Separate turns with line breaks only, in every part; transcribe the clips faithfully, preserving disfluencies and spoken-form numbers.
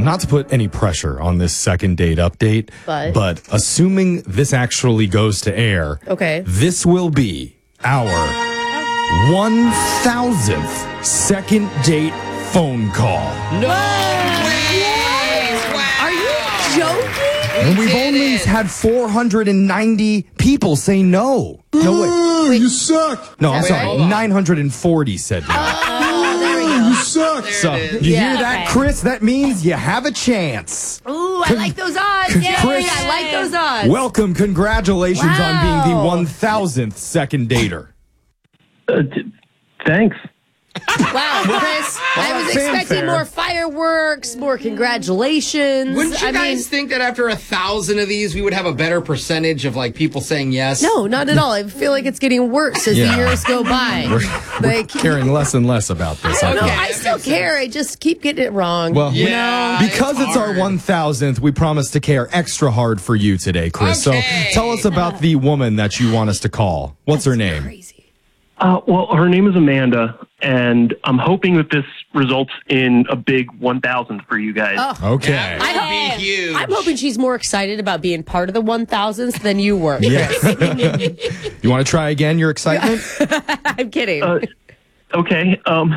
not to put any pressure on this second date update,
But?
but assuming this actually goes to air,
Okay.
this will be our one thousandth second date phone call.
No way!
Are you joking?
And we've
did
only
it.
had four hundred ninety people say no. No, wait.
Wait.
You suck.
No, I'm
Wait,
sorry.
hold on.
nine hundred forty said no.
Oh, there we
You
go.
suck.
There
So,
it is.
you
Yeah,
hear that,
okay.
Chris? That means you have a chance.
Ooh, I like those odds. Yay,
Chris-
I like those odds.
Welcome. Congratulations on being the
Wow.
one thousandth second dater.
Uh, t- thanks.
Wow, Chris, I was
fanfare.
expecting more fireworks, more congratulations.
Wouldn't you
I
guys
mean,
think that after a thousand of these, we would have a better percentage of like people saying yes?
no, not at all. I feel like it's getting worse as
Yeah.
the years go by.
We're
Like,
caring less and less about this.
I
I
don't know.
think.
I still care. I just keep getting it wrong.
Well,
Yeah,
because
it's
it's, our
hard.
one thousandth, we promise to care extra hard for you today, Chris.
Okay.
So tell us about the woman that you want us to call. What's her name?
Crazy.
Uh, well, her name is Amanda, and I'm hoping that this results in a big one thousand for you guys.
Oh.
Okay.
That would
I
be huge.
I'm hoping she's more excited about being part of the one thousandth than you were.
Yeah. You want to try again your excitement?
I'm kidding.
Uh, okay. Um,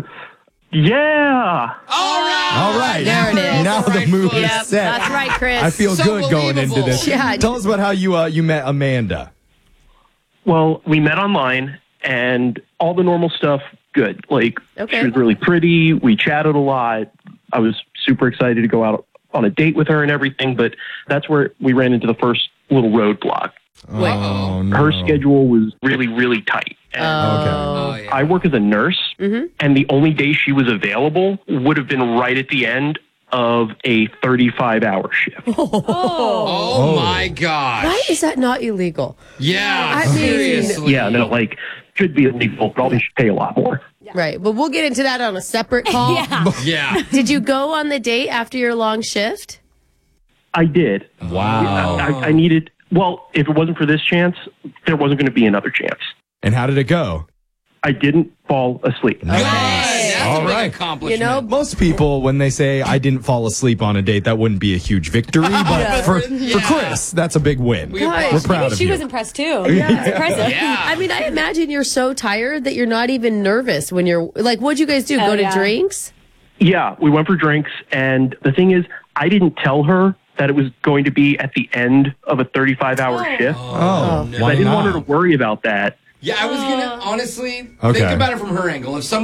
yeah.
All right.
All right.
There it is.
Now the
Right
mood
foot.
is
Yep,
set.
that's right, Chris.
I feel
So
good going into
believable.
this.
Yeah.
Tell us about how you uh, you met Amanda.
Well, we met online, and all the normal stuff, good. Like,
Okay.
she was really pretty. We chatted a lot. I was super excited to go out on a date with her and everything, but that's where we ran into the first little roadblock.
Wait.
Oh, no.
Her schedule was really, really tight. And
Oh, yeah.
I work as a nurse, and the only day she was available would have been right at the end of a thirty-five hour shift.
oh, my gosh.
Why is that not illegal?
Yeah,
I mean-
seriously.
Yeah, no, like, should be illegal, but probably should pay a lot more.
Right. But we'll get into that on a separate call.
Yeah.
Yeah.
Did you go on the date after your long shift?
I did.
Wow.
I, I needed, well, if it wasn't for this chance, there wasn't going to be another chance.
And how did it go?
I didn't fall asleep.
Good. That's
All
a big
right.
accomplishment.
You know,
Most people, when they say I didn't fall asleep on a date, that wouldn't be a huge victory. But for,
Yeah.
for Chris, that's a big win.
We
We're
Guys,
proud
Maybe
of
she
you.
was impressed too. Yeah. It's impressive.
Yeah.
I mean, I imagine you're so tired that you're not even nervous when you're like, what'd you guys do?
Oh,
Go to
yeah.
drinks?
Yeah, we went for drinks, and the thing is, I didn't tell her that it was going to be at the end of a thirty-five hour shift.
Oh,
I
why
didn't want her
not?
to worry about that.
Yeah, I was gonna honestly
Okay.
think about it from her angle. If someone